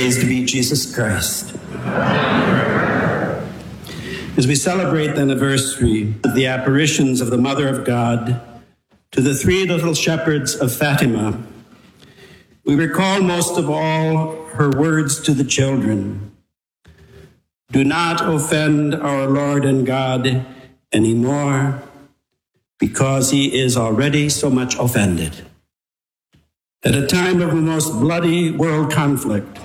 Praised be Jesus Christ. As we celebrate the anniversary of the apparitions of the Mother of God to the three little shepherds of Fatima, we recall most of all her words to the children. Do not offend our Lord and God anymore, because he is already so much offended. At a time of the most bloody world conflict,